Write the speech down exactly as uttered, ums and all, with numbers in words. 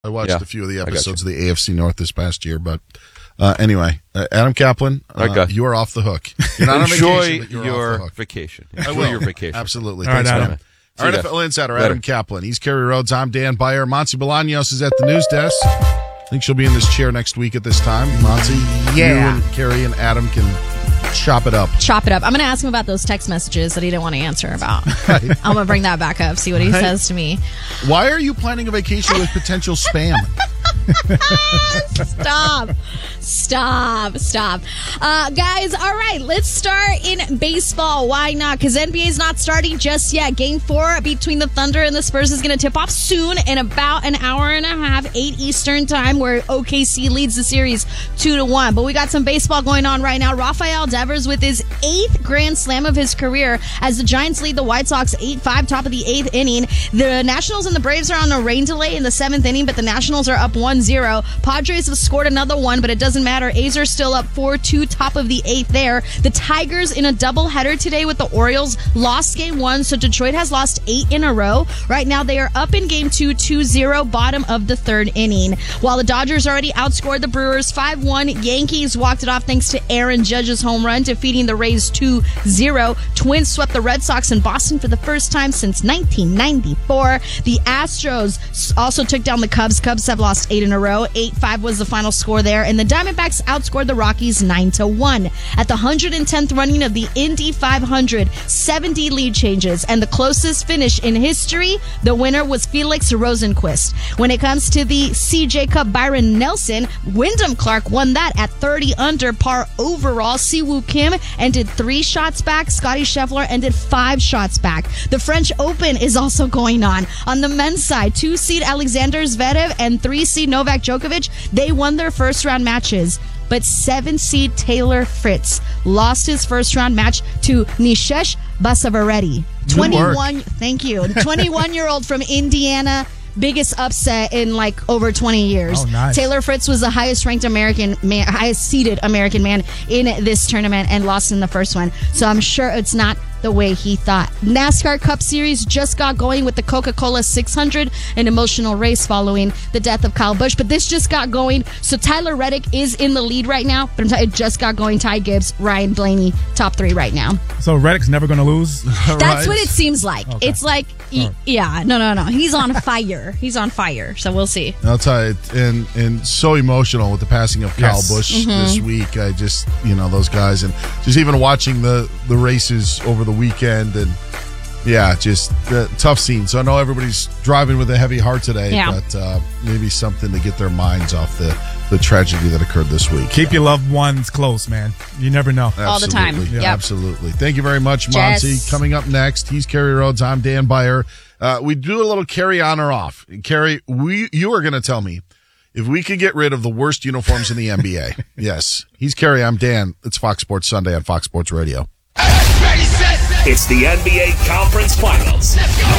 I watched Yeah, a few of the I got episodes of the A F C North this past year, but uh, anyway, uh, Adam Kaplan, uh, Okay. you are off the hook. You're not on Enjoy vacation, but you're your off the hook. vacation. I Enjoy will. your vacation. Absolutely. All right, Thanks, Adam. man. See Our ya. N F L Insider, Later. Adam Kaplan. He's Kerry Rhodes. I'm Dan Byer. Monty Bolaños is at the news desk. I think she'll be in this chair next week at this time. Monty, Yeah. you and Kerry and Adam can chop it up. Chop it up. I'm going to ask him about those text messages that he didn't want to answer about. I'm going to bring that back up, see what he Right. says to me. Why are you planning a vacation with potential spam? Stop. Stop. Stop. Uh, guys, all right, let's start in baseball. Why not? Because N B A is not starting just yet. Game four between the Thunder and the Spurs is going to tip off soon in about an hour and a half, eight Eastern time, where O K C leads the series two to one. But we got some baseball going on right now. Rafael Devers with his eighth grand slam of his career as the Giants lead the White Sox eight five, top of the eighth inning. The Nationals and the Braves are on a rain delay in the seventh inning, but the Nationals are up one zero. Padres have scored another one, but it doesn't matter. A's are still up four two, top of the eighth there. The Tigers in a doubleheader today with the Orioles lost game one, so Detroit has lost eight in a row. Right now they are up in game two, two zero, bottom of the third inning. While the Dodgers already outscored the Brewers five one, Yankees walked it off thanks to Aaron Judge's home run, defeating the Rays two zero. Twins swept the Red Sox in Boston for the first time since nineteen ninety-four. The Astros also took down the Cubs. Cubs have lost eight in a row. eight five was the final score there. And the Diamondbacks outscored the Rockies nine to one. At the one hundred tenth running of the Indy five hundred, seventy lead changes. And the closest finish in history, the winner was Felix Rosenquist. When it comes to the C J Cup, Byron Nelson, Wyndham Clark won that at thirty under par overall. Siwoo Kim ended three shots back. Scotty Scheffler ended five shots back. The French Open is also going on. On the men's side, two-seed Alexander Zverev and three-seed Novak Djokovic, they won their first-round matches. But seven-seed Taylor Fritz lost his first-round match to Nishesh Basavareddy. twenty-one, thank you. twenty-one-year-old from Indiana. Biggest upset in like over twenty years. Oh, nice. Taylor Fritz was the highest ranked American man, highest seeded American man in this tournament and lost in the first one. So I'm sure it's not the way he thought. NASCAR Cup Series just got going with the Coca-Cola six hundred, an emotional race following the death of Kyle Busch. But this just got going. So Tyler Reddick is in the lead right now. But I'm telling you, it just got going. Ty Gibbs, Ryan Blaney, top three right now. So Reddick's never going to lose? That's Right. what it seems like. Okay. It's like, y- Right. yeah, no, no, no. He's on fire. He's on fire. So we'll see. I'll tell you, and and so emotional with the passing of Kyle Yes. Busch this week. I just, you know, those guys, and just even watching the the races over the weekend, and yeah, just uh, tough scene. So I know everybody's driving with a heavy heart today, Yeah. but uh, maybe something to get their minds off the the tragedy that occurred this week. Keep your loved ones close, man. You never know. All the time. Absolutely. Yep. Absolutely. Thank you very much, Jess. Monty. Coming up next, he's Kerry Rhodes. I'm Dan Byer. Uh, we do a little Kerry on or off. Kerry, we you are going to tell me if we could get rid of the worst uniforms in the N B A. Yes. He's Kerry. I'm Dan. It's Fox Sports Sunday on Fox Sports Radio. It's the N B A Conference Finals.